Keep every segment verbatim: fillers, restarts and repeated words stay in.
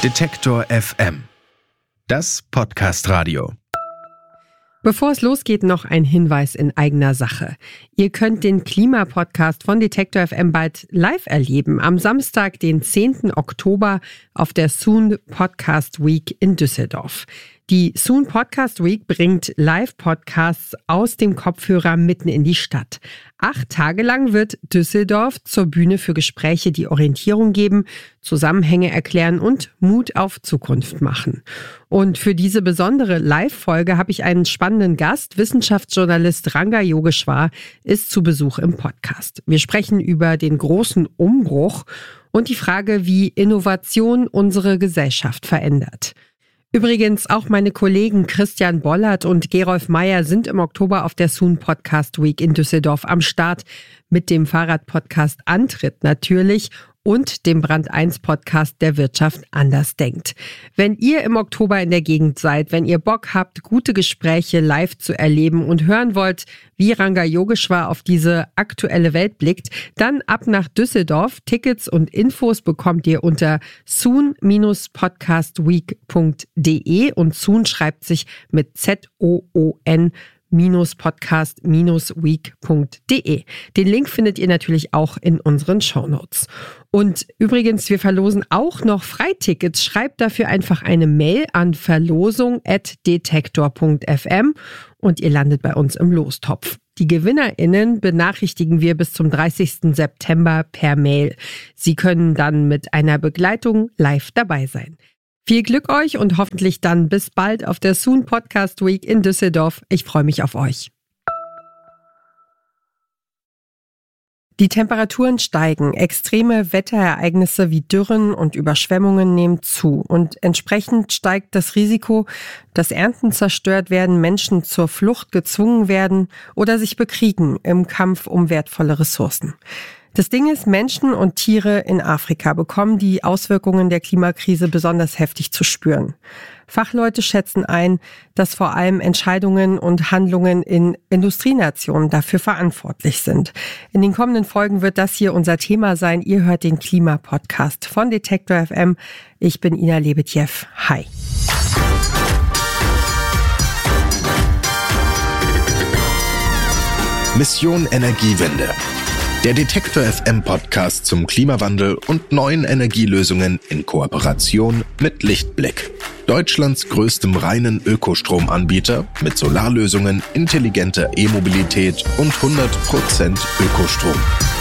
Detektor F M. Das Podcast-Radio. Bevor es losgeht, noch ein Hinweis in eigener Sache. Ihr könnt den Klimapodcast von Detektor F M bald live erleben. Am Samstag, den zehnten Oktober auf der Soon Podcast Week in Düsseldorf. Die Soon Podcast Week bringt Live-Podcasts aus dem Kopfhörer mitten in die Stadt. Acht Tage lang wird Düsseldorf zur Bühne für Gespräche, die Orientierung geben, Zusammenhänge erklären und Mut auf Zukunft machen. Und für diese besondere Live-Folge habe ich einen spannenden Gast. Wissenschaftsjournalist Ranga Yogeshwar ist zu Besuch im Podcast. Wir sprechen über den großen Umbruch und die Frage, wie Innovation unsere Gesellschaft verändert. Übrigens, auch meine Kollegen Christian Bollert und Gerolf Meyer sind im Oktober auf der Soon Podcast Week in Düsseldorf am Start mit dem Fahrradpodcast Antritt natürlich und dem Brand eins Podcast der Wirtschaft anders denkt. Wenn ihr im Oktober in der Gegend seid, wenn ihr Bock habt, gute Gespräche live zu erleben und hören wollt, wie Ranga Yogeshwar auf diese aktuelle Welt blickt, dann ab nach Düsseldorf. Tickets und Infos bekommt ihr unter soon dash podcastweek punkt de und Soon schreibt sich mit Z O O N podcast week punkt de. Den Link findet ihr natürlich auch in unseren Shownotes. Und übrigens, wir verlosen auch noch Freitickets. Schreibt dafür einfach eine Mail an verlosung at detektor punkt f m und ihr landet bei uns im Lostopf. Die GewinnerInnen benachrichtigen wir bis zum dreißigsten September per Mail. Sie können dann mit einer Begleitung live dabei sein. Viel Glück euch und hoffentlich dann bis bald auf der Soon Podcast Week in Düsseldorf. Ich freue mich auf euch. Die Temperaturen steigen, extreme Wetterereignisse wie Dürren und Überschwemmungen nehmen zu und entsprechend steigt das Risiko, dass Ernten zerstört werden, Menschen zur Flucht gezwungen werden oder sich bekriegen im Kampf um wertvolle Ressourcen. Das Ding ist, Menschen und Tiere in Afrika bekommen die Auswirkungen der Klimakrise besonders heftig zu spüren. Fachleute schätzen ein, dass vor allem Entscheidungen und Handlungen in Industrienationen dafür verantwortlich sind. In den kommenden Folgen wird das hier unser Thema sein. Ihr hört den Klimapodcast von Detektor F M. Ich bin Ina Lebetjew. Hi. Mission Energiewende. Der Detektor F M Podcast zum Klimawandel und neuen Energielösungen in Kooperation mit Lichtblick. Deutschlands größtem reinen Ökostromanbieter mit Solarlösungen, intelligenter E-Mobilität und hundert Prozent Ökostrom.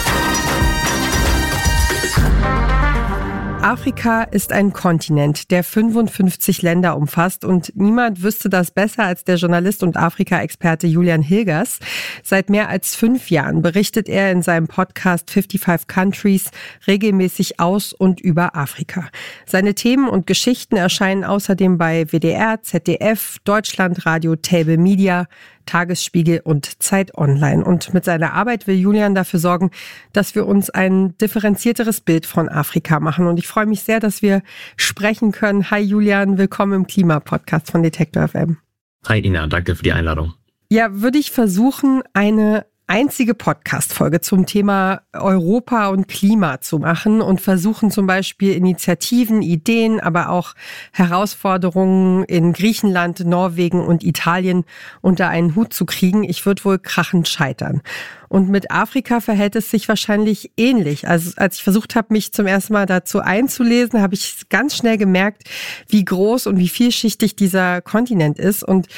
Afrika ist ein Kontinent, der fünfundfünfzig Länder umfasst und niemand wüsste das besser als der Journalist und Afrika-Experte Julian Hilgers. Seit mehr als fünf Jahren berichtet er in seinem Podcast fünfundfünfzig Countries regelmäßig aus und über Afrika. Seine Themen und Geschichten erscheinen außerdem bei W D R, Z D F, Deutschlandradio, Table Media, Tagesspiegel und Zeit Online. Und mit seiner Arbeit will Julian dafür sorgen, dass wir uns ein differenzierteres Bild von Afrika machen. Und ich freue mich sehr, dass wir sprechen können. Hi Julian, willkommen im Klimapodcast von Detektor F M. Hi Ina, danke für die Einladung. Ja, würde ich versuchen, eine einzige Podcast-Folge zum Thema Europa und Klima zu machen und versuchen zum Beispiel Initiativen, Ideen, aber auch Herausforderungen in Griechenland, Norwegen und Italien unter einen Hut zu kriegen. Ich würde wohl krachend scheitern. Und mit Afrika verhält es sich wahrscheinlich ähnlich. Also als ich versucht habe, mich zum ersten Mal dazu einzulesen, habe ich ganz schnell gemerkt, wie groß und wie vielschichtig dieser Kontinent ist. Und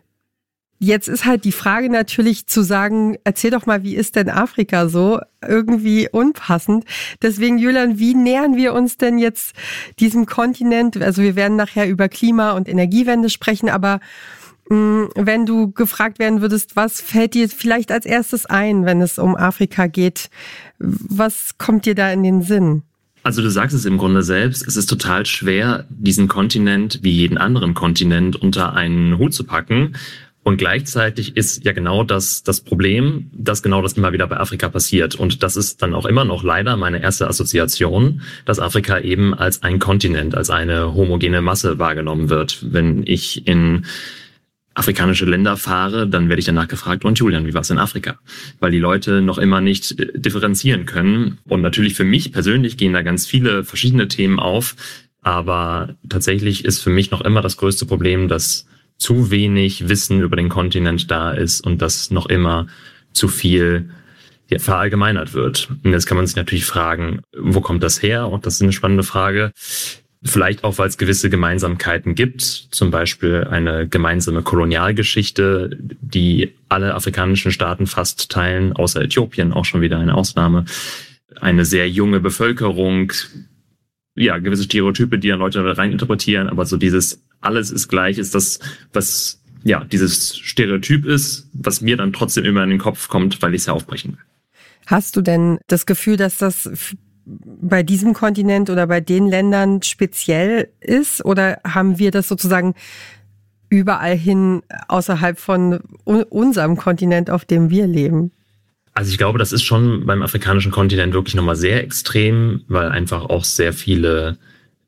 jetzt ist halt die Frage natürlich zu sagen, erzähl doch mal, wie ist denn Afrika so? Irgendwie unpassend. Deswegen, Julian, wie nähern wir uns denn jetzt diesem Kontinent? Also wir werden nachher über Klima- und Energiewende sprechen, aber mh, wenn du gefragt werden würdest, was fällt dir vielleicht als erstes ein, wenn es um Afrika geht? Was kommt dir da in den Sinn? Also du sagst es im Grunde selbst, es ist total schwer, diesen Kontinent wie jeden anderen Kontinent unter einen Hut zu packen. Und gleichzeitig ist ja genau das das Problem, dass genau das immer wieder bei Afrika passiert. Und das ist dann auch immer noch leider meine erste Assoziation, dass Afrika eben als ein Kontinent, als eine homogene Masse wahrgenommen wird. Wenn ich in afrikanische Länder fahre, dann werde ich danach gefragt, und Julian, wie war es in Afrika? Weil die Leute noch immer nicht differenzieren können. Und natürlich für mich persönlich gehen da ganz viele verschiedene Themen auf, Aber tatsächlich ist für mich noch immer das größte Problem, dass zu wenig Wissen über den Kontinent da ist und dass noch immer zu viel ja, verallgemeinert wird. Und jetzt kann man sich natürlich fragen, wo kommt das her? Und das ist eine spannende Frage. Vielleicht auch, weil es gewisse Gemeinsamkeiten gibt, zum Beispiel eine gemeinsame Kolonialgeschichte, die alle afrikanischen Staaten fast teilen, außer Äthiopien, auch schon wieder eine Ausnahme. Eine sehr junge Bevölkerung, ja, gewisse Stereotype, die dann Leute da rein interpretieren, aber so dieses alles ist gleich, ist das, was, ja, dieses Stereotyp ist, was mir dann trotzdem immer in den Kopf kommt, weil ich es ja aufbrechen will. Hast du denn das Gefühl, dass das bei diesem Kontinent oder bei den Ländern speziell ist? Oder haben wir das sozusagen überall hin außerhalb von unserem Kontinent, auf dem wir leben? Also ich glaube, das ist schon beim afrikanischen Kontinent wirklich nochmal sehr extrem, weil einfach auch sehr viele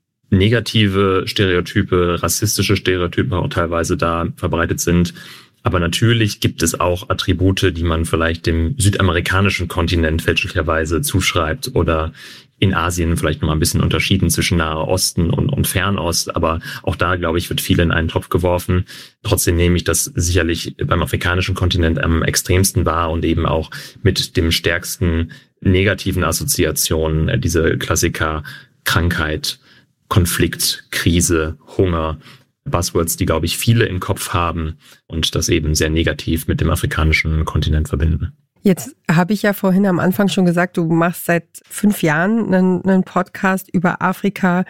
negative Stereotype, rassistische Stereotype auch teilweise da verbreitet sind. Aber natürlich gibt es auch Attribute, die man vielleicht dem südamerikanischen Kontinent fälschlicherweise zuschreibt oder in Asien vielleicht noch mal ein bisschen unterschieden zwischen Nahe Osten und, und Fernost. Aber auch da, glaube ich, wird viel in einen Topf geworfen. Trotzdem nehme ich das sicherlich beim afrikanischen Kontinent am extremsten wahr und eben auch mit dem stärksten negativen Assoziationen, diese Klassiker Krankheit, Konflikt, Krise, Hunger, Buzzwords, die, glaube ich, viele im Kopf haben und das eben sehr negativ mit dem afrikanischen Kontinent verbinden. Jetzt habe ich ja vorhin am Anfang schon gesagt, du machst seit fünf Jahren einen, einen Podcast über Afrika,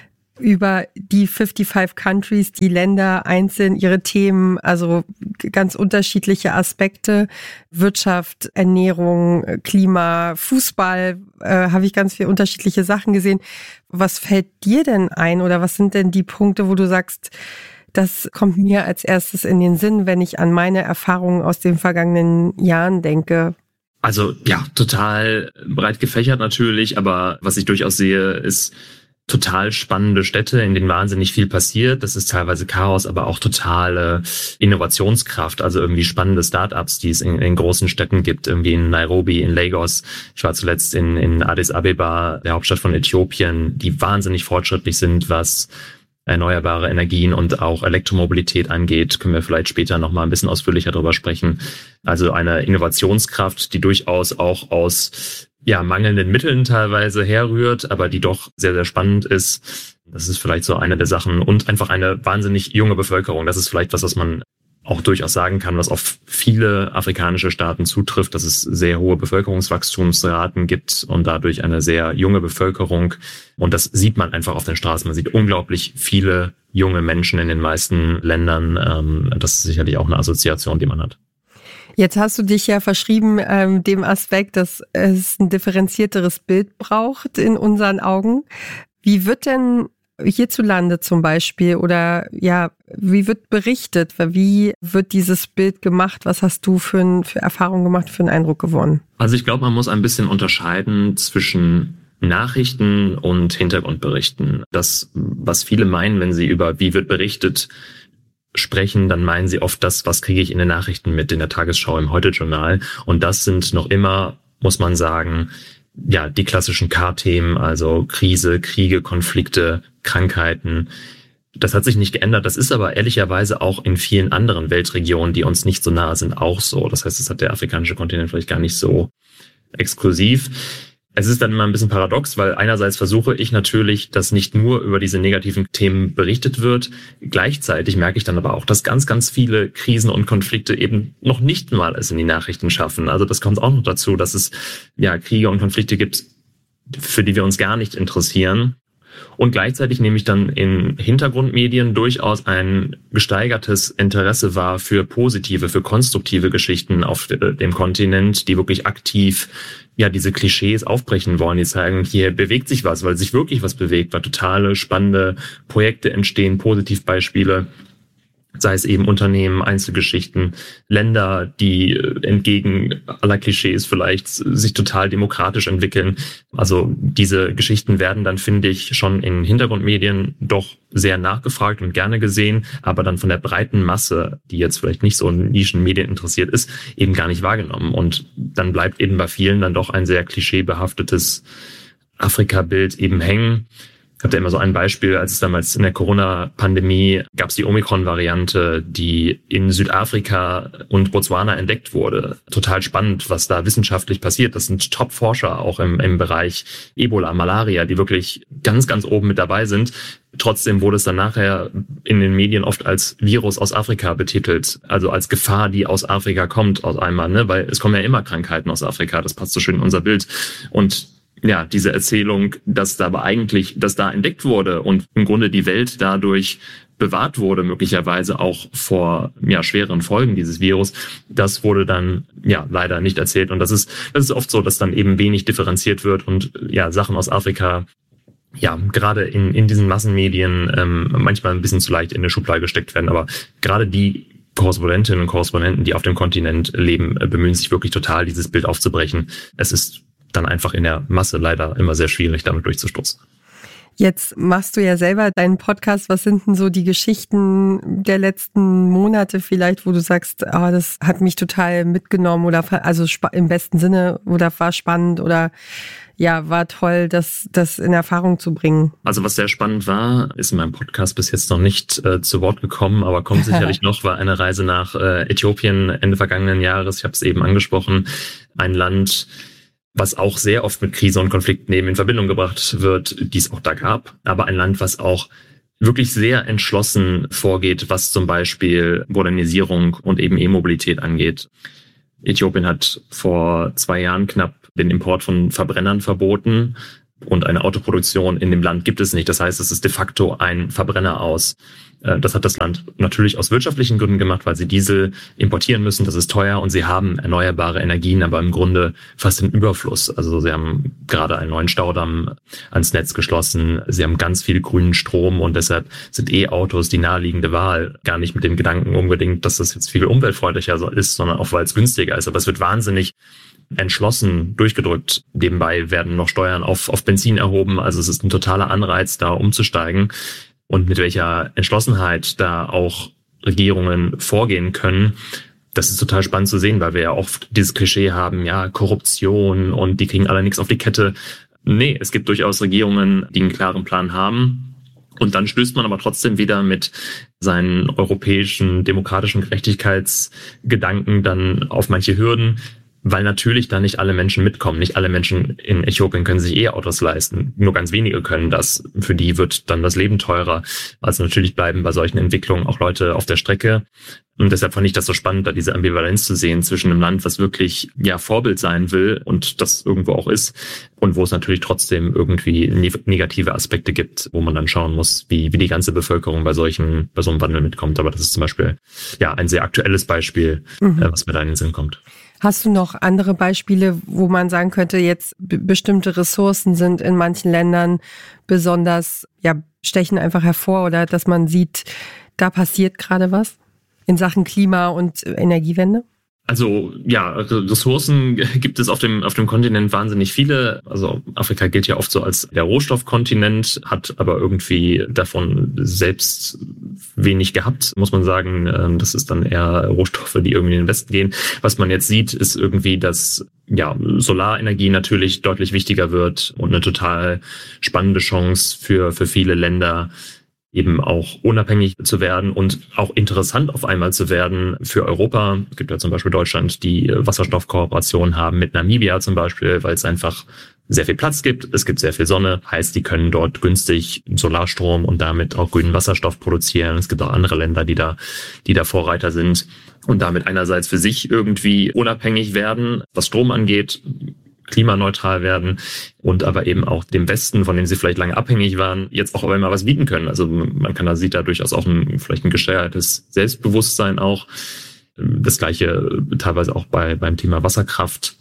über die fünfundfünfzig Countries, die Länder einzeln, ihre Themen, also ganz unterschiedliche Aspekte, Wirtschaft, Ernährung, Klima, Fußball, äh, habe ich ganz viele unterschiedliche Sachen gesehen. Was fällt dir denn ein oder was sind denn die Punkte, wo du sagst, das kommt mir als erstes in den Sinn, wenn ich an meine Erfahrungen aus den vergangenen Jahren denke? Also ja, total breit gefächert natürlich, aber was ich durchaus sehe, ist total spannende Städte, in denen wahnsinnig viel passiert. Das ist teilweise Chaos, aber auch totale Innovationskraft, also irgendwie spannende Startups, die es in, in großen Städten gibt, irgendwie in Nairobi, in Lagos. Ich war zuletzt in, in Addis Abeba, der Hauptstadt von Äthiopien, die wahnsinnig fortschrittlich sind, was erneuerbare Energien und auch Elektromobilität angeht. Können wir vielleicht später noch mal ein bisschen ausführlicher darüber sprechen. Also eine Innovationskraft, die durchaus auch aus ja, mangelnden Mitteln teilweise herrührt, aber die doch sehr, sehr spannend ist. Das ist vielleicht so eine der Sachen. Und einfach eine wahnsinnig junge Bevölkerung. Das ist vielleicht was, was man auch durchaus sagen kann, was auf viele afrikanische Staaten zutrifft, dass es sehr hohe Bevölkerungswachstumsraten gibt und dadurch eine sehr junge Bevölkerung. Und das sieht man einfach auf den Straßen. Man sieht unglaublich viele junge Menschen in den meisten Ländern. Das ist sicherlich auch eine Assoziation, die man hat. Jetzt hast du dich ja verschrieben ähm, dem Aspekt, dass es ein differenzierteres Bild braucht in unseren Augen. Wie wird denn hierzulande zum Beispiel oder ja, wie wird berichtet? Wie wird dieses Bild gemacht? Was hast du für, ein, für Erfahrungen gemacht, für einen Eindruck gewonnen? Also ich glaube, man muss ein bisschen unterscheiden zwischen Nachrichten und Hintergrundberichten. Das, was viele meinen, wenn sie über wie wird berichtet sprechen, dann meinen sie oft das, was kriege ich in den Nachrichten mit, in der Tagesschau, im Heute-Journal. Und das sind noch immer, muss man sagen, ja, die klassischen K-Themen, also Krise, Kriege, Konflikte, Krankheiten. Das hat sich nicht geändert. Das ist aber ehrlicherweise auch in vielen anderen Weltregionen, die uns nicht so nahe sind, auch so. Das heißt, das hat der afrikanische Kontinent vielleicht gar nicht so exklusiv. Es ist dann immer ein bisschen paradox, weil einerseits versuche ich natürlich, dass nicht nur über diese negativen Themen berichtet wird. Gleichzeitig merke ich dann aber auch, dass ganz, ganz viele Krisen und Konflikte eben noch nicht mal es in die Nachrichten schaffen. Also das kommt auch noch dazu, dass es ja Kriege und Konflikte gibt, für die wir uns gar nicht interessieren. Und gleichzeitig nehme ich dann in Hintergrundmedien durchaus ein gesteigertes Interesse wahr für positive, für konstruktive Geschichten auf dem Kontinent, die wirklich aktiv ja diese Klischees aufbrechen wollen. Die sagen, hier bewegt sich was, weil sich wirklich was bewegt, weil totale spannende Projekte entstehen, Positivbeispiele. Sei es eben Unternehmen, Einzelgeschichten, Länder, die entgegen aller Klischees vielleicht sich total demokratisch entwickeln. Also diese Geschichten werden dann, finde ich, schon in Hintergrundmedien doch sehr nachgefragt und gerne gesehen, aber dann von der breiten Masse, die jetzt vielleicht nicht so in Nischenmedien interessiert ist, eben gar nicht wahrgenommen. Und dann bleibt eben bei vielen dann doch ein sehr klischeebehaftetes Afrika-Bild eben hängen. Ich habe da immer so ein Beispiel, als es damals in der Corona-Pandemie gab es die Omikron-Variante, die in Südafrika und Botswana entdeckt wurde. Total spannend, was da wissenschaftlich passiert. Das sind Top-Forscher auch im, im Bereich Ebola, Malaria, die wirklich ganz, ganz oben mit dabei sind. Trotzdem wurde es dann nachher in den Medien oft als Virus aus Afrika betitelt, also als Gefahr, die aus Afrika kommt, aus einmal, ne? Weil es kommen ja immer Krankheiten aus Afrika, das passt so schön in unser Bild. Und ja, diese Erzählung, dass da aber eigentlich, dass da entdeckt wurde und im Grunde die Welt dadurch bewahrt wurde, möglicherweise auch vor ja schweren Folgen dieses Virus, das wurde dann ja leider nicht erzählt. Und das ist das ist oft so, dass dann eben wenig differenziert wird und ja Sachen aus Afrika ja gerade in in diesen Massenmedien ähm, manchmal ein bisschen zu leicht in eine Schublade gesteckt werden. Aber gerade die Korrespondentinnen und Korrespondenten, die auf dem Kontinent leben, bemühen sich wirklich total, dieses Bild aufzubrechen. Es ist dann einfach in der Masse leider immer sehr schwierig, damit durchzustoßen. Jetzt machst du ja selber deinen Podcast. Was sind denn so die Geschichten der letzten Monate vielleicht, wo du sagst, oh, das hat mich total mitgenommen oder also im besten Sinne oder war spannend oder ja, war toll, das, das in Erfahrung zu bringen? Also was sehr spannend war, ist in meinem Podcast bis jetzt noch nicht äh, zu Wort gekommen, aber kommt sicherlich noch, war eine Reise nach äh, Äthiopien Ende vergangenen Jahres. Ich habe es eben angesprochen, ein Land, was auch sehr oft mit Krise und Konflikten eben in Verbindung gebracht wird, die es auch da gab. Aber ein Land, was auch wirklich sehr entschlossen vorgeht, was zum Beispiel Modernisierung und eben E-Mobilität angeht. Äthiopien hat vor zwei Jahren knapp den Import von Verbrennern verboten und eine Autoproduktion in dem Land gibt es nicht. Das heißt, es ist de facto ein Verbrenner aus. Das hat das Land natürlich aus wirtschaftlichen Gründen gemacht, weil sie Diesel importieren müssen. Das ist teuer und sie haben erneuerbare Energien, aber im Grunde fast in Überfluss. Also sie haben gerade einen neuen Staudamm ans Netz geschlossen. Sie haben ganz viel grünen Strom und deshalb sind E-Autos die naheliegende Wahl. Gar nicht mit dem Gedanken unbedingt, dass das jetzt viel umweltfreundlicher ist, sondern auch, weil es günstiger ist. Aber es wird wahnsinnig entschlossen durchgedrückt. Nebenbei werden noch Steuern auf, auf Benzin erhoben. Also es ist ein totaler Anreiz, da umzusteigen. Und mit welcher Entschlossenheit da auch Regierungen vorgehen können, das ist total spannend zu sehen, weil wir ja oft dieses Klischee haben, ja, Korruption und die kriegen alle nichts auf die Kette. Nee, es gibt durchaus Regierungen, die einen klaren Plan haben. Und dann stößt man aber trotzdem wieder mit seinen europäischen demokratischen Gerechtigkeitsgedanken dann auf manche Hürden, weil natürlich da nicht alle Menschen mitkommen. Nicht alle Menschen in Äthiopien können sich E-Autos leisten. Nur ganz wenige können das. Für die wird dann das Leben teurer. Also natürlich bleiben bei solchen Entwicklungen auch Leute auf der Strecke. Und deshalb fand ich das so spannend, da diese Ambivalenz zu sehen zwischen einem Land, was wirklich ja Vorbild sein will und das irgendwo auch ist, und wo es natürlich trotzdem irgendwie negative Aspekte gibt, wo man dann schauen muss, wie wie die ganze Bevölkerung bei solchen bei so einem Wandel mitkommt. Aber das ist zum Beispiel ja ein sehr aktuelles Beispiel, mhm. äh, was mir da in den Sinn kommt. Hast du noch andere Beispiele, wo man sagen könnte, jetzt b- bestimmte Ressourcen sind in manchen Ländern besonders, ja, stechen einfach hervor oder dass man sieht, da passiert gerade was in Sachen Klima- und Energiewende? Also ja, Ressourcen gibt es auf dem auf dem Kontinent wahnsinnig viele. Also Afrika gilt ja oft so als der Rohstoffkontinent, hat aber irgendwie davon selbst wenig gehabt, muss man sagen. Das ist dann eher Rohstoffe, die irgendwie in den Westen gehen. Was man jetzt sieht, ist irgendwie, dass ja Solarenergie natürlich deutlich wichtiger wird und eine total spannende Chance für für viele Länder, eben auch unabhängig zu werden und auch interessant auf einmal zu werden für Europa. Es gibt ja zum Beispiel Deutschland, die Wasserstoffkooperation haben mit Namibia zum Beispiel, weil es einfach sehr viel Platz gibt. Es gibt sehr viel Sonne, heißt, die können dort günstig Solarstrom und damit auch grünen Wasserstoff produzieren. Es gibt auch andere Länder, die da, die da Vorreiter sind und damit einerseits für sich irgendwie unabhängig werden, was Strom angeht, klimaneutral werden und aber eben auch dem Westen, von dem sie vielleicht lange abhängig waren, jetzt auch auf einmal was bieten können. Also man kann da sieht da durchaus auch ein vielleicht ein gesteigertes Selbstbewusstsein auch. Das Gleiche teilweise auch bei beim Thema Wasserkraft.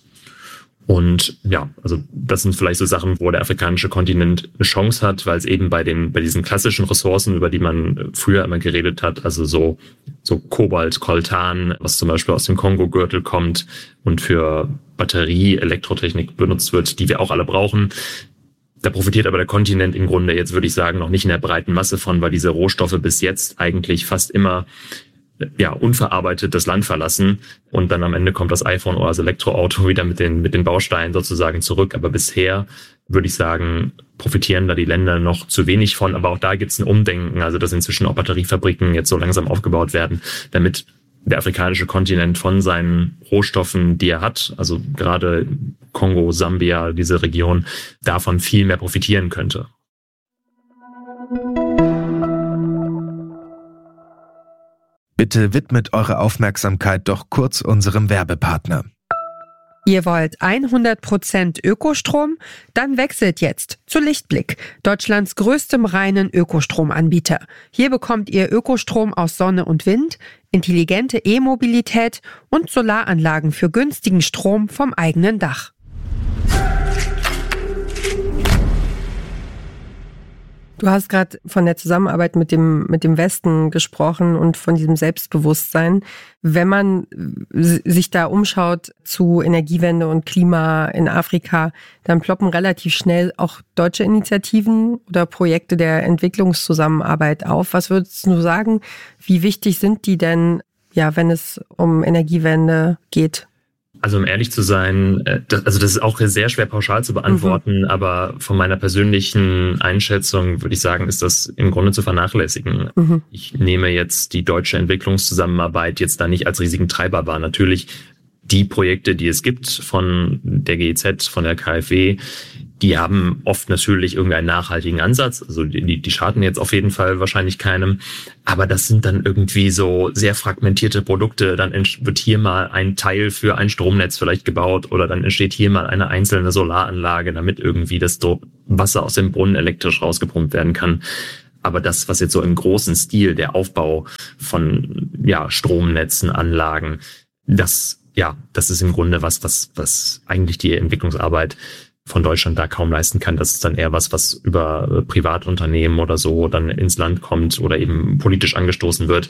Und ja, also das sind vielleicht so Sachen, wo der afrikanische Kontinent eine Chance hat, weil es eben bei den bei diesen klassischen Ressourcen, über die man früher immer geredet hat, also so so Kobalt, Coltan, was zum Beispiel aus dem Kongo-Gürtel kommt und für Batterie, Elektrotechnik benutzt wird, die wir auch alle brauchen. Da profitiert aber der Kontinent im Grunde jetzt, würde ich sagen, noch nicht in der breiten Masse von, weil diese Rohstoffe bis jetzt eigentlich fast immer ja, unverarbeitet das Land verlassen und dann am Ende kommt das iPhone oder das Elektroauto wieder mit den, mit den Bausteinen sozusagen zurück. Aber bisher würde ich sagen, profitieren da die Länder noch zu wenig von. Aber auch da gibt es ein Umdenken, also dass inzwischen auch Batteriefabriken jetzt so langsam aufgebaut werden, damit der afrikanische Kontinent von seinen Rohstoffen, die er hat, also gerade Kongo, Sambia, diese Region, davon viel mehr profitieren könnte. Bitte widmet eure Aufmerksamkeit doch kurz unserem Werbepartner. Ihr wollt hundert Prozent Ökostrom? Dann wechselt jetzt zu Lichtblick, Deutschlands größtem reinen Ökostromanbieter. Hier bekommt ihr Ökostrom aus Sonne und Wind, intelligente E-Mobilität und Solaranlagen für günstigen Strom vom eigenen Dach. Du hast gerade von der Zusammenarbeit mit dem, mit dem Westen gesprochen und von diesem Selbstbewusstsein. Wenn man sich da umschaut zu Energiewende und Klima in Afrika, dann ploppen relativ schnell auch deutsche Initiativen oder Projekte der Entwicklungszusammenarbeit auf. Was würdest du sagen, wie wichtig sind die denn, ja, wenn es um Energiewende geht? Also um ehrlich zu sein, das, also das ist auch sehr schwer pauschal zu beantworten, mhm. aber von meiner persönlichen Einschätzung würde ich sagen, ist das im Grunde zu vernachlässigen. Mhm. Ich nehme jetzt die deutsche Entwicklungszusammenarbeit jetzt da nicht als riesigen Treiber wahr. Natürlich die Projekte, die es gibt von der G E Z, von der K f W, die haben oft natürlich irgendeinen nachhaltigen Ansatz. Also die, die schaden jetzt auf jeden Fall wahrscheinlich keinem. Aber das sind dann irgendwie so sehr fragmentierte Produkte. Dann wird hier mal ein Teil für ein Stromnetz vielleicht gebaut oder dann entsteht hier mal eine einzelne Solaranlage, damit irgendwie das Wasser aus dem Brunnen elektrisch rausgepumpt werden kann. Aber das, was jetzt so im großen Stil, der Aufbau von ja Stromnetzen, Anlagen, das ja, das ist im Grunde was, was, was eigentlich die Entwicklungsarbeit von Deutschland da kaum leisten kann. Das ist dann eher was, was über Privatunternehmen oder so dann ins Land kommt oder eben politisch angestoßen wird.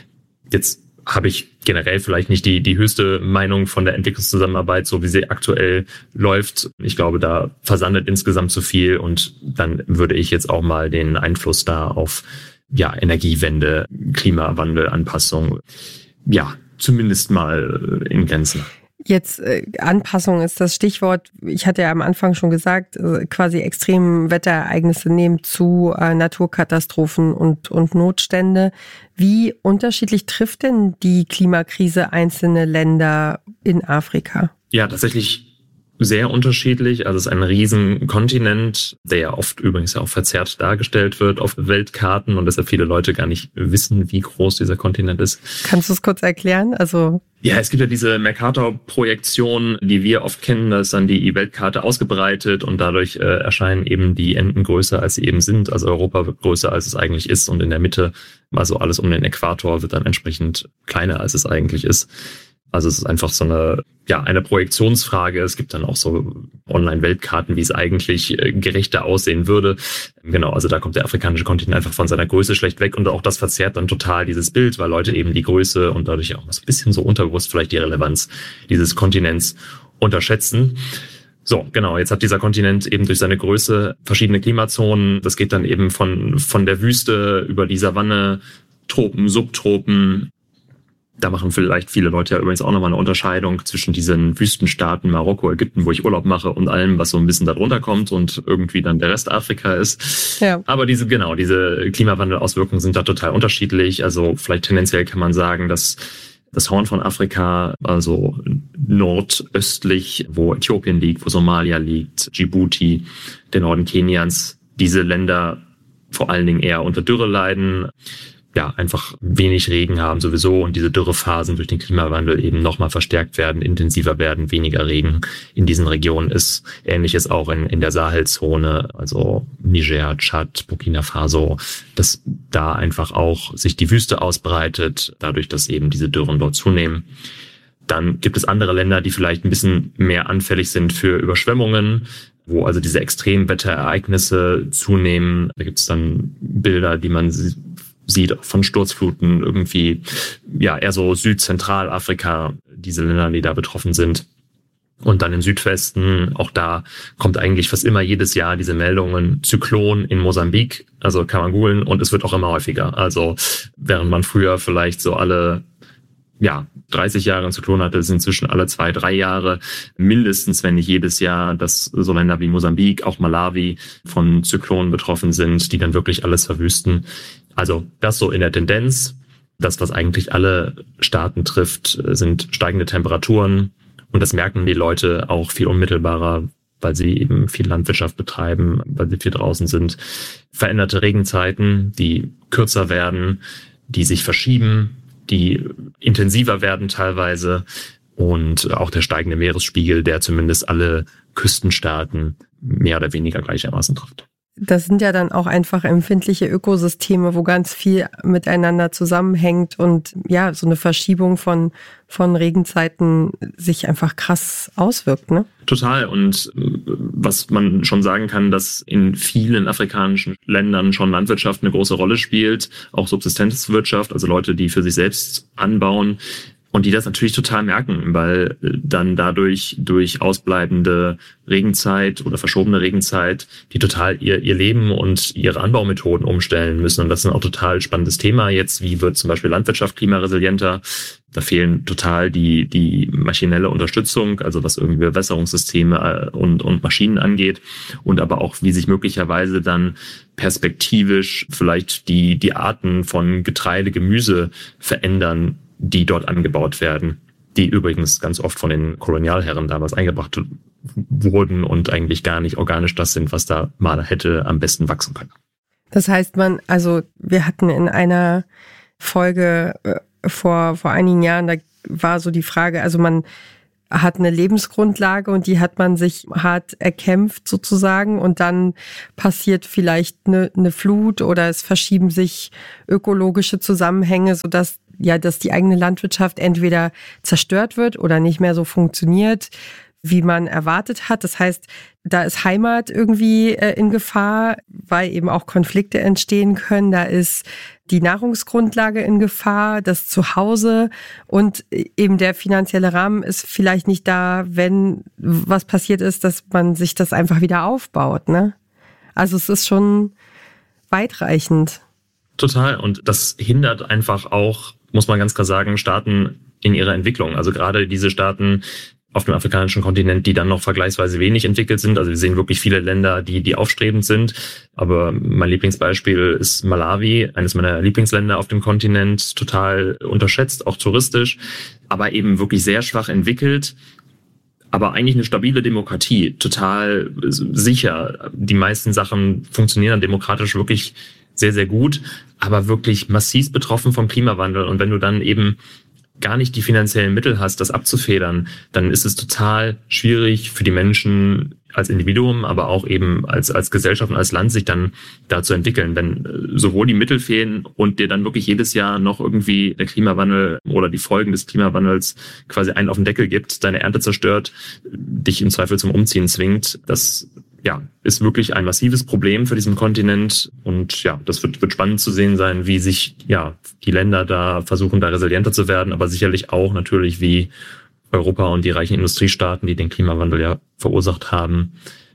Jetzt habe ich generell vielleicht nicht die, die höchste Meinung von der Entwicklungszusammenarbeit, so wie sie aktuell läuft. Ich glaube, da versandet insgesamt zu viel und dann würde ich jetzt auch mal den Einfluss da auf ja Energiewende, Klimawandel, Anpassung, ja, zumindest mal in Grenzen. Jetzt äh, Anpassung ist das Stichwort. Ich hatte ja am Anfang schon gesagt, äh, quasi extreme Wetterereignisse nehmen zu, äh, Naturkatastrophen und, und Notstände. Wie unterschiedlich trifft denn die Klimakrise einzelne Länder in Afrika? Ja, tatsächlich sehr unterschiedlich. Also es ist ein Riesenkontinent, der ja oft übrigens ja auch verzerrt dargestellt wird auf Weltkarten und deshalb viele Leute gar nicht wissen, wie groß dieser Kontinent ist. Kannst du es kurz erklären? Also ja, es gibt ja diese Mercator-Projektion, die wir oft kennen. Da ist dann die Weltkarte ausgebreitet und dadurch äh, erscheinen eben die Enden größer, als sie eben sind. Also Europa wird größer, als es eigentlich ist und in der Mitte, also alles um den Äquator, wird dann entsprechend kleiner, als es eigentlich ist. Also es ist einfach so eine, ja, eine Projektionsfrage. Es gibt dann auch so Online-Weltkarten, wie es eigentlich gerechter aussehen würde. Genau, also da kommt der afrikanische Kontinent einfach von seiner Größe schlecht weg und auch das verzerrt dann total dieses Bild, weil Leute eben die Größe und dadurch auch so ein bisschen so unterbewusst vielleicht die Relevanz dieses Kontinents unterschätzen. So, genau, jetzt hat dieser Kontinent eben durch seine Größe verschiedene Klimazonen. Das geht dann eben von, von der Wüste über die Savanne, Tropen, Subtropen. Da machen vielleicht viele Leute ja übrigens auch nochmal eine Unterscheidung zwischen diesen Wüstenstaaten, Marokko, Ägypten, wo ich Urlaub mache und allem, was so ein bisschen da drunter kommt und irgendwie dann der Rest Afrika ist. Ja. Aber diese, genau, diese Klimawandelauswirkungen sind da total unterschiedlich. Also vielleicht tendenziell kann man sagen, dass das Horn von Afrika, also nordöstlich, wo Äthiopien liegt, wo Somalia liegt, Djibouti, der Norden Kenians, diese Länder vor allen Dingen eher unter Dürre leiden, ja, einfach wenig Regen haben sowieso und diese Dürrephasen durch den Klimawandel eben nochmal verstärkt werden, intensiver werden, weniger Regen in diesen Regionen ist. Ähnliches auch in, in der Sahelzone, also Niger, Tschad, Burkina Faso, dass da einfach auch sich die Wüste ausbreitet, dadurch, dass eben diese Dürren dort zunehmen. Dann gibt es andere Länder, die vielleicht ein bisschen mehr anfällig sind für Überschwemmungen, wo also diese Extremwetterereignisse zunehmen. Da gibt es dann Bilder, die man sieht von Sturzfluten irgendwie, ja, eher so Südzentralafrika, diese Länder, die da betroffen sind. Und dann im Südwesten, auch da kommt eigentlich fast immer jedes Jahr diese Meldungen, Zyklon in Mosambik, also kann man googeln und es wird auch immer häufiger. Also während man früher vielleicht so alle ja dreißig Jahre einen Zyklon hatte, ist inzwischen alle zwei, drei Jahre mindestens, wenn nicht jedes Jahr, dass so Länder wie Mosambik, auch Malawi von Zyklonen betroffen sind, die dann wirklich alles verwüsten. Also das so in der Tendenz. Das, was eigentlich alle Staaten trifft, sind steigende Temperaturen. Und das merken die Leute auch viel unmittelbarer, weil sie eben viel Landwirtschaft betreiben, weil sie viel draußen sind. Veränderte Regenzeiten, die kürzer werden, die sich verschieben, die intensiver werden teilweise. Und auch der steigende Meeresspiegel, der zumindest alle Küstenstaaten mehr oder weniger gleichermaßen trifft. Das sind ja dann auch einfach empfindliche Ökosysteme, wo ganz viel miteinander zusammenhängt und ja, so eine Verschiebung von, von Regenzeiten sich einfach krass auswirkt, ne? Total. Und was man schon sagen kann, dass in vielen afrikanischen Ländern schon Landwirtschaft eine große Rolle spielt, auch Subsistenzwirtschaft, also Leute, die für sich selbst anbauen. Und die das natürlich total merken, weil dann dadurch durch ausbleibende Regenzeit oder verschobene Regenzeit die total ihr ihr Leben und ihre Anbaumethoden umstellen müssen. Und das ist ein auch total spannendes Thema jetzt. Wie wird zum Beispiel Landwirtschaft klimaresilienter? Da fehlen total die die maschinelle Unterstützung, also was irgendwie Bewässerungssysteme und und Maschinen angeht. Und aber auch, wie sich möglicherweise dann perspektivisch vielleicht die die Arten von Getreide, Gemüse verändern, die dort angebaut werden, die übrigens ganz oft von den Kolonialherren damals eingebracht wurden und eigentlich gar nicht organisch das sind, was da mal hätte am besten wachsen können. Das heißt, man, also wir hatten in einer Folge äh, vor vor einigen Jahren, da war so die Frage, also man hat eine Lebensgrundlage und die hat man sich hart erkämpft sozusagen und dann passiert vielleicht eine, eine Flut oder es verschieben sich ökologische Zusammenhänge, sodass ja, dass die eigene Landwirtschaft entweder zerstört wird oder nicht mehr so funktioniert, wie man erwartet hat. Das heißt, da ist Heimat irgendwie äh, in Gefahr, weil eben auch Konflikte entstehen können. Da ist die Nahrungsgrundlage in Gefahr, das Zuhause und eben der finanzielle Rahmen ist vielleicht nicht da, wenn was passiert ist, dass man sich das einfach wieder aufbaut, ne? Also es ist schon weitreichend. Total. Und das hindert einfach auch, muss man ganz klar sagen, Staaten in ihrer Entwicklung. Also gerade diese Staaten auf dem afrikanischen Kontinent, die dann noch vergleichsweise wenig entwickelt sind. Also wir sehen wirklich viele Länder, die die aufstrebend sind. Aber mein Lieblingsbeispiel ist Malawi, eines meiner Lieblingsländer auf dem Kontinent, total unterschätzt, auch touristisch, aber eben wirklich sehr schwach entwickelt. Aber eigentlich eine stabile Demokratie, total sicher. Die meisten Sachen funktionieren demokratisch wirklich sehr, sehr gut, aber wirklich massiv betroffen vom Klimawandel. Und wenn du dann eben gar nicht die finanziellen Mittel hast, das abzufedern, dann ist es total schwierig für die Menschen als Individuum, aber auch eben als als Gesellschaft und als Land sich dann da zu entwickeln. Wenn sowohl die Mittel fehlen und dir dann wirklich jedes Jahr noch irgendwie der Klimawandel oder die Folgen des Klimawandels quasi einen auf den Deckel gibt, deine Ernte zerstört, dich im Zweifel zum Umziehen zwingt, das ja, ist wirklich ein massives Problem für diesen Kontinent. Und ja, das wird, wird spannend zu sehen sein, wie sich ja die Länder da versuchen, da resilienter zu werden, aber sicherlich auch natürlich, wie Europa und die reichen Industriestaaten, die den Klimawandel ja verursacht haben,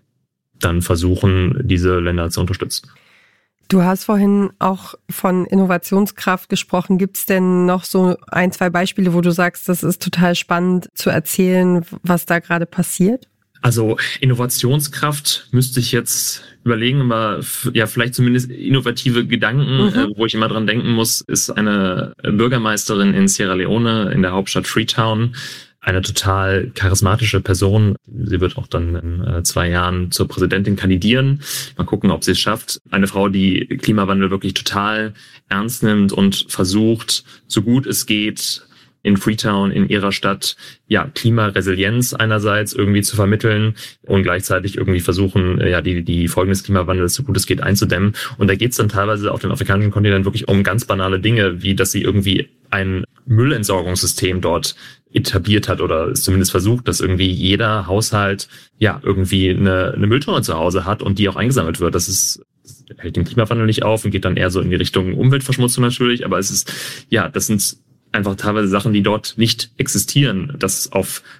dann versuchen, diese Länder zu unterstützen. Du hast vorhin auch von Innovationskraft gesprochen. Gibt es denn noch so ein, zwei Beispiele, wo du sagst, das ist total spannend zu erzählen, was da gerade passiert? Also Innovationskraft müsste ich jetzt überlegen, aber ja vielleicht zumindest innovative Gedanken, mhm. äh, wo ich immer dran denken muss, ist eine Bürgermeisterin in Sierra Leone in der Hauptstadt Freetown, eine total charismatische Person. Sie wird auch dann in äh, zwei Jahren zur Präsidentin kandidieren. Mal gucken, ob sie es schafft. Eine Frau, die Klimawandel wirklich total ernst nimmt und versucht, so gut es geht, in Freetown, in ihrer Stadt, ja, Klimaresilienz einerseits irgendwie zu vermitteln und gleichzeitig irgendwie versuchen, ja, die, die Folgen des Klimawandels so gut es geht einzudämmen. Und da geht es dann teilweise auf dem afrikanischen Kontinent wirklich um ganz banale Dinge, wie dass sie irgendwie ein Müllentsorgungssystem dort etabliert hat oder es zumindest versucht, dass irgendwie jeder Haushalt, ja, irgendwie eine, eine Mülltonne zu Hause hat und die auch eingesammelt wird. Das ist, hält den Klimawandel nicht auf und geht dann eher so in die Richtung Umweltverschmutzung natürlich, aber es ist, ja, das sind einfach teilweise Sachen, die dort nicht existieren, dass auf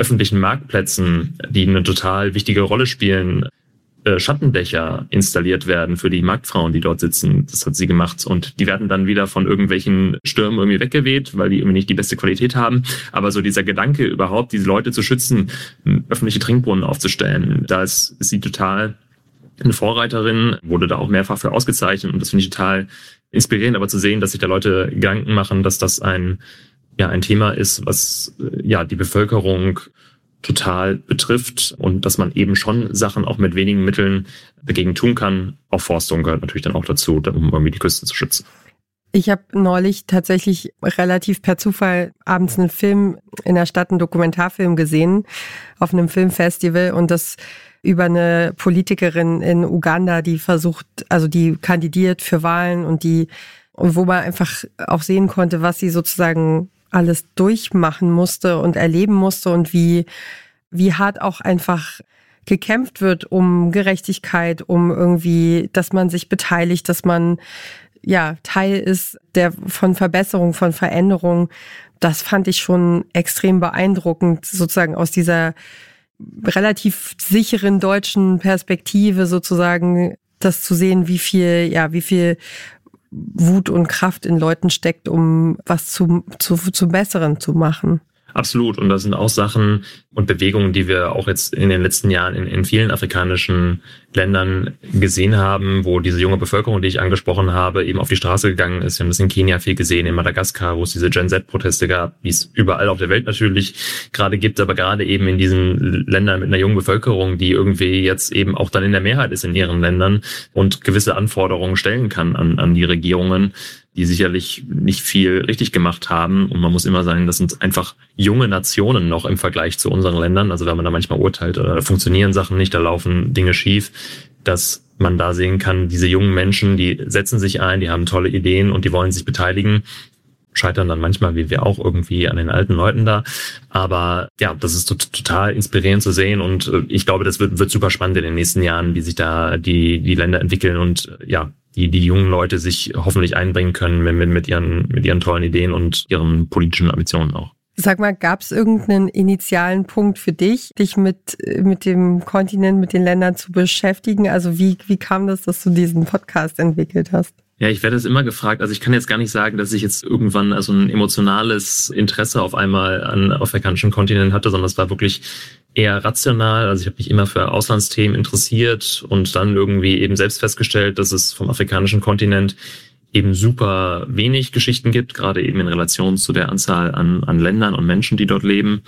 öffentlichen Marktplätzen, die eine total wichtige Rolle spielen, Schattendächer installiert werden für die Marktfrauen, die dort sitzen. Das hat sie gemacht. Und die werden dann wieder von irgendwelchen Stürmen irgendwie weggeweht, weil die irgendwie nicht die beste Qualität haben. Aber so dieser Gedanke überhaupt, diese Leute zu schützen, öffentliche Trinkbrunnen aufzustellen, da ist, ist sie total eine Vorreiterin, wurde da auch mehrfach für ausgezeichnet. Und das finde ich total inspirierend, aber zu sehen, dass sich da Leute Gedanken machen, dass das ein, ja, ein Thema ist, was, ja, die Bevölkerung total betrifft und dass man eben schon Sachen auch mit wenigen Mitteln dagegen tun kann. Aufforstung gehört natürlich dann auch dazu, um irgendwie die Küste zu schützen. Ich habe neulich tatsächlich relativ per Zufall abends einen Film in der Stadt, einen Dokumentarfilm gesehen auf einem Filmfestival und das über eine Politikerin in Uganda, die versucht, also die kandidiert für Wahlen und die, und wo man einfach auch sehen konnte, was sie sozusagen alles durchmachen musste und erleben musste und wie, wie hart auch einfach gekämpft wird um Gerechtigkeit, um irgendwie, dass man sich beteiligt, dass man ja Teil ist der von Verbesserung, von Veränderung. Das fand ich schon extrem beeindruckend, sozusagen aus dieser relativ sicheren deutschen Perspektive sozusagen, das zu sehen, wie viel, ja, wie viel Wut und Kraft in Leuten steckt, um was zu, zu, zu Besseren zu machen. Absolut. Und das sind auch Sachen und Bewegungen, die wir auch jetzt in den letzten Jahren in, in vielen afrikanischen Ländern gesehen haben, wo diese junge Bevölkerung, die ich angesprochen habe, eben auf die Straße gegangen ist. Wir haben das in Kenia viel gesehen, in Madagaskar, wo es diese Gen-Z-Proteste gab, die es überall auf der Welt natürlich gerade gibt, aber gerade eben in diesen Ländern mit einer jungen Bevölkerung, die irgendwie jetzt eben auch dann in der Mehrheit ist in ihren Ländern und gewisse Anforderungen stellen kann an, an die Regierungen, die sicherlich nicht viel richtig gemacht haben. Und man muss immer sagen, das sind einfach junge Nationen noch im Vergleich zu unseren Ländern. Also wenn man da manchmal urteilt, oder da funktionieren Sachen nicht, da laufen Dinge schief, dass man da sehen kann, diese jungen Menschen, die setzen sich ein, die haben tolle Ideen und die wollen sich beteiligen. Scheitern dann manchmal, wie wir auch, irgendwie an den alten Leuten da. Aber ja, das ist total inspirierend zu sehen und ich glaube, das wird, wird super spannend in den nächsten Jahren, wie sich da die, die Länder entwickeln und ja, die, die jungen Leute sich hoffentlich einbringen können mit, mit ihren, mit ihren tollen Ideen und ihren politischen Ambitionen auch. Sag mal, gab es irgendeinen initialen Punkt für dich, dich mit, mit dem Kontinent, mit den Ländern zu beschäftigen? Also wie, wie kam das, dass du diesen Podcast entwickelt hast? Ja, ich werde es immer gefragt. Also ich kann jetzt gar nicht sagen, dass ich jetzt irgendwann also ein emotionales Interesse auf einmal an afrikanischen Kontinent hatte, sondern es war wirklich eher rational. Also ich habe mich immer für Auslandsthemen interessiert und dann irgendwie eben selbst festgestellt, dass es vom afrikanischen Kontinent eben super wenig Geschichten gibt, gerade eben in Relation zu der Anzahl an, an Ländern und Menschen, die dort leben.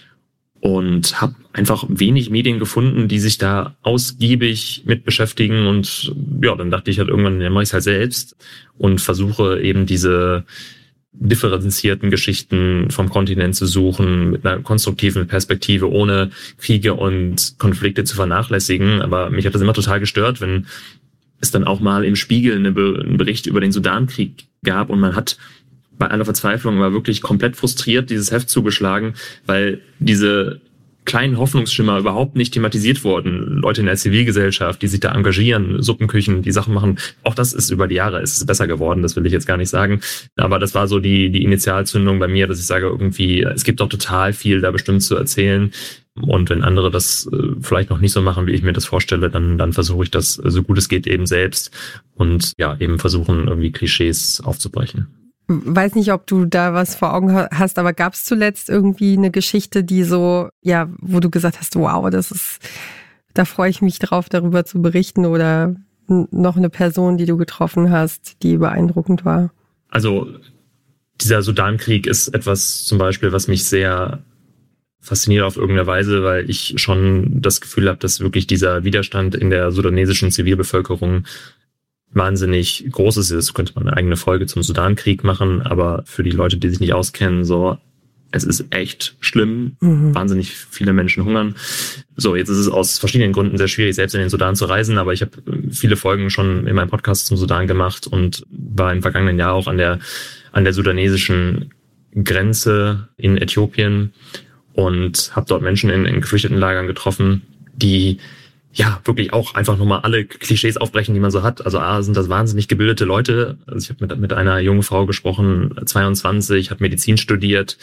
Und habe einfach wenig Medien gefunden, die sich da ausgiebig mit beschäftigen. Und ja, dann dachte ich halt irgendwann, ja, mache ich es halt selbst und versuche eben diese differenzierten Geschichten vom Kontinent zu suchen, mit einer konstruktiven Perspektive, ohne Kriege und Konflikte zu vernachlässigen. Aber mich hat das immer total gestört, wenn es dann auch mal im Spiegel eine Be- einen Bericht über den Sudankrieg gab und man hat bei aller Verzweiflung war wirklich komplett frustriert dieses Heft zugeschlagen, weil diese kleinen Hoffnungsschimmer überhaupt nicht thematisiert wurden. Leute in der Zivilgesellschaft, die sich da engagieren, Suppenküchen, die Sachen machen. Auch das ist über die Jahre, ist es besser geworden, das will ich jetzt gar nicht sagen. Aber das war so die, die Initialzündung bei mir, dass ich sage irgendwie, es gibt doch total viel da bestimmt zu erzählen. Und wenn andere das äh, vielleicht noch nicht so machen, wie ich mir das vorstelle, dann, dann versuche ich das so gut es geht eben selbst und ja, eben versuchen, irgendwie Klischees aufzubrechen. Weiß nicht, ob du da was vor Augen hast, aber gab es zuletzt irgendwie eine Geschichte, die so, ja, wo du gesagt hast, wow, das ist, da freue ich mich drauf, darüber zu berichten, oder noch eine Person, die du getroffen hast, die beeindruckend war? Also dieser Sudankrieg ist etwas zum Beispiel, was mich sehr fasziniert auf irgendeine Weise, weil ich schon das Gefühl habe, dass wirklich dieser Widerstand in der sudanesischen Zivilbevölkerung wahnsinnig groß ist. Das könnte man eine eigene Folge zum Sudankrieg machen, aber für die Leute, die sich nicht auskennen, so, es ist echt schlimm. Mhm. Wahnsinnig viele Menschen hungern. So, jetzt ist es aus verschiedenen Gründen sehr schwierig, selbst in den Sudan zu reisen, aber ich habe viele Folgen schon in meinem Podcast zum Sudan gemacht und war im vergangenen Jahr auch an der, an der sudanesischen Grenze in Äthiopien und habe dort Menschen in, in Geflüchtetenlagern getroffen, die ja wirklich auch einfach nochmal alle Klischees aufbrechen, die man so hat. Also A, sind das wahnsinnig gebildete Leute. Also ich habe mit, mit einer jungen Frau gesprochen, zweiundzwanzig, hat Medizin studiert,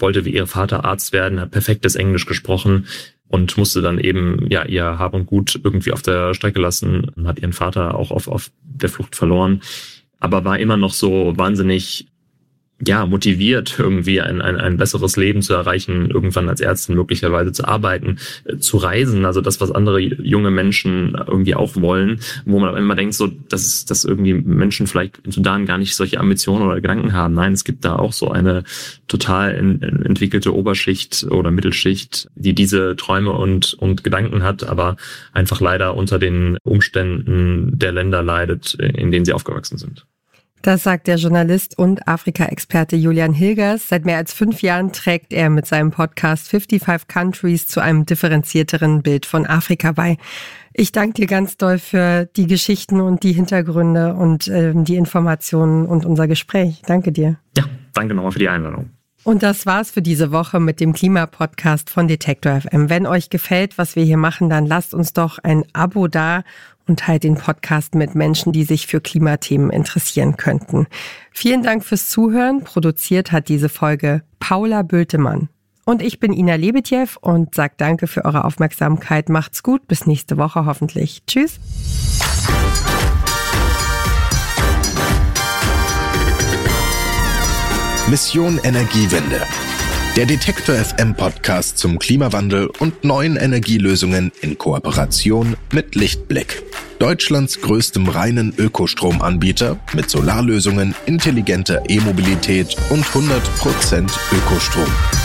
wollte wie ihr Vater Arzt werden, hat perfektes Englisch gesprochen und musste dann eben ja ihr Hab und Gut irgendwie auf der Strecke lassen und hat ihren Vater auch auf, auf der Flucht verloren, aber war immer noch so wahnsinnig ja motiviert, irgendwie ein, ein, ein besseres Leben zu erreichen, irgendwann als Ärztin möglicherweise zu arbeiten, äh, zu reisen, also das, was andere junge Menschen irgendwie auch wollen, wo man immer denkt, so dass, dass irgendwie Menschen vielleicht im Sudan gar nicht solche Ambitionen oder Gedanken haben. Nein, es gibt da auch so eine total in, in entwickelte Oberschicht oder Mittelschicht, die diese Träume und, und Gedanken hat, aber einfach leider unter den Umständen der Länder leidet, in denen sie aufgewachsen sind. Das sagt der Journalist und Afrika-Experte Julian Hilgers. Seit mehr als fünf Jahren trägt er mit seinem Podcast fifty-five Countries zu einem differenzierteren Bild von Afrika bei. Ich danke dir ganz doll für die Geschichten und die Hintergründe und äh, die Informationen und unser Gespräch. Danke dir. Ja, danke nochmal für die Einladung. Und das war's für diese Woche mit dem Klimapodcast von Detektor F M. Wenn euch gefällt, was wir hier machen, dann lasst uns doch ein Abo da und teilt den Podcast mit Menschen, die sich für Klimathemen interessieren könnten. Vielen Dank fürs Zuhören. Produziert hat diese Folge Paula Bültemann. Und ich bin Ina Lebetjew und sage danke für eure Aufmerksamkeit. Macht's gut, bis nächste Woche hoffentlich. Tschüss. Mission Energiewende. Der Detektor F M Podcast zum Klimawandel und neuen Energielösungen in Kooperation mit Lichtblick. Deutschlands größtem reinen Ökostromanbieter mit Solarlösungen, intelligenter E-Mobilität und hundert Prozent Ökostrom.